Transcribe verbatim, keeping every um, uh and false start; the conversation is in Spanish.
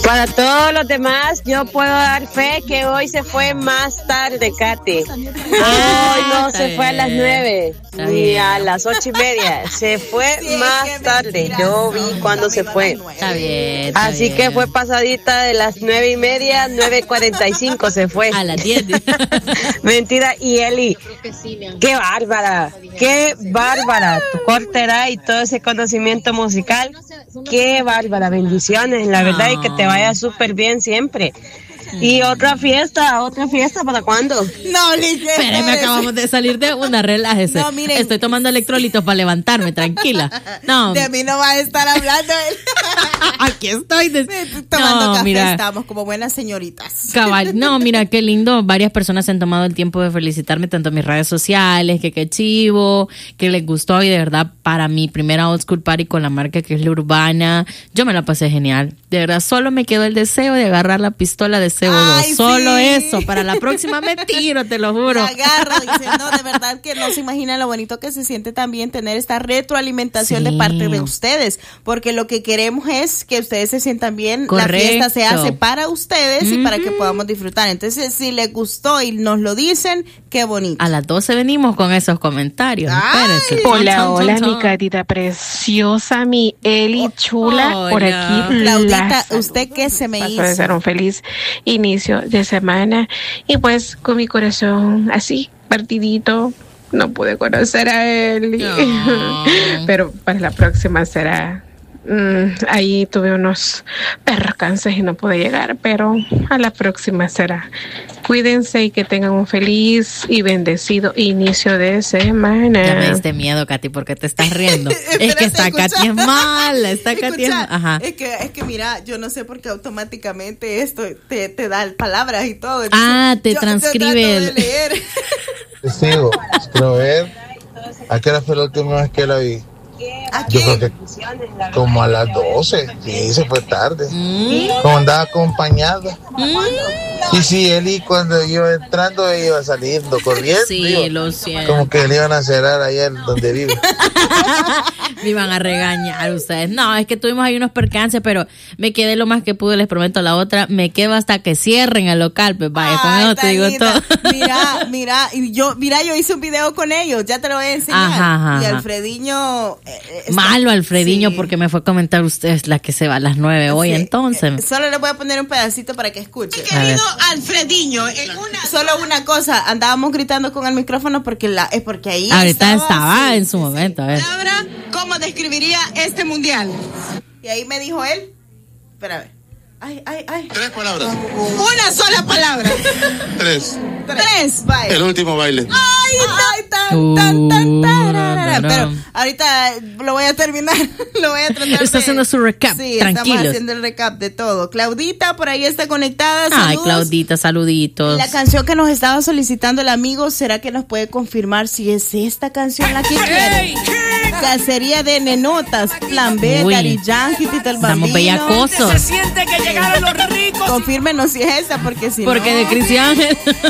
Para todos los demás, yo puedo dar fe que hoy se fue más tarde, Katy. Hoy no se fue a las nueve, ni a las ocho y media. Se fue más tarde. Yo vi cuando se fue. Está bien. Está Así bien. que fue pasadita de las nueve y media, nueve cuarenta y cinco se fue. A las diez. Mentira. Y Eli, qué bárbara, qué bárbara. Tu corte era y todo ese conocimiento musical. Qué bárbara. Bendiciones, la verdad, y que te vaya súper bien siempre. Y otra fiesta, otra fiesta, ¿para cuándo? No, Lice. Espérenme, acabamos de salir de una, relájese. No, miren. Estoy tomando electrolitos para levantarme, tranquila. No. De mí no va a estar hablando él. Aquí estoy. De... Tomando no, café, mira, estamos como buenas señoritas. cabal. No, mira, qué lindo. Varias personas se han tomado el tiempo de felicitarme, tanto en mis redes sociales, que qué chivo, que les gustó. Y de verdad, para mi primera Old School Party con la marca que es La Urbana, yo me la pasé genial. De verdad, solo me quedó el deseo de agarrar la pistola de C O dos. Ay, Solo sí. eso. Para la próxima me tiro, te lo juro. La agarro, dice, no, de verdad que no se imagina lo bonito que se siente también tener esta retroalimentación Sí. de parte de ustedes, porque lo que queremos es que ustedes se sientan bien. Correcto. La fiesta se hace para ustedes y Ujú. para que podamos disfrutar. Entonces, si les gustó y nos lo dicen, qué bonito. A las doce venimos con esos comentarios. Ay. Espérense. Hola, Ton, ton, hola, ton, mi ton. Catita preciosa, mi Eli chula, hola. por aquí. Claudita, la ¿usted qué se me paso hizo? de ser un feliz inicio de semana y pues con mi corazón así, partidito, no pude conocer a Eli, No. pero para la próxima será. Mm, ahí tuve unos percances y no pude llegar, pero a la próxima será. Cuídense y que tengan un feliz y bendecido inicio de semana. Ya me diste miedo, Katy, porque te estás riendo. Es que Espérate, está escucha. Katy es mala, está Katy es Escucha, Ajá. es que, es que mira, yo no sé por qué automáticamente esto te, te da palabras y todo. Entonces, Ah, te yo- transcribe yo trato de el- leer. Te sigo, quiero ver. ¿A qué hora fue la última vez que la vi? Aquí. Yo creo que como a las doce. Sí, se fue tarde. Mm, Como andaba acompañada. mm. Y sí, Eli cuando iba entrando, ella iba saliendo, corriendo. Sí, iba. lo siento. Como que le iban a cerrar allá en donde vive. Me iban a regañar ustedes. No, es que tuvimos ahí unos percances, pero me quedé lo más que pude, les prometo. La otra, me quedo hasta que cierren el local. Pues vaya, con Ay, eso te digo Tanita, todo. Mira, mira, y yo, mira, yo hice un video con ellos, ya te lo voy a enseñar. Ajá, ajá, y ajá. Alfrediño. eh, eh, está- Malo Alfrediño, sí. porque me fue a comentar usted es la que se va a las nueve hoy, Sí, entonces. eh, Solo le voy a poner un pedacito para que escuche. A ver. Alfrediño, en una Solo una cosa, andábamos gritando con el micrófono porque la es porque ahí Ahorita estaba sí, en su sí, sí. momento, a ver. palabra, ¿cómo describiría este mundial? Y ahí me dijo él, espérame. Ay, ay, ay. Tres palabras. Una sola palabra. Tres. Tres. Bye. El último baile. Ay, ay, tan, tan, tan, tararara. Uh, no, no. Pero ahorita lo voy a terminar. Lo voy a tratar Está de- haciendo su recap, Sí, tranquilos. estamos haciendo el recap de todo. Claudita por ahí está conectada. Ay, Saludos. Claudita, saluditos. La canción que nos estaba solicitando el amigo, ¿será que nos puede confirmar si es esta canción la que quiere? Cacería de Nenotas, Plan B, Uy. Daddy Yankee, Tito el Estamos Bambino. bellacosos. siente que llegaron los ricos. Confírmenos si es esa, porque si Porque no... de Cristian Ángel.